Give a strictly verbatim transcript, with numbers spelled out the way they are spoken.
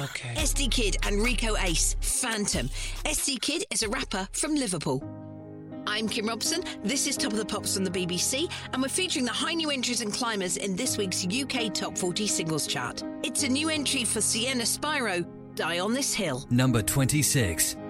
Okay. S D Kid and Rico Ace, Phantom. S D Kid is a rapper from Liverpool. I'm Kim Robson. This is Top of the Pops on the B B C, and we're featuring the high new entries and climbers in this week's U K Top forty Singles Chart. It's a new entry for Sienna Spyro, Die on This Hill. Number twenty-six.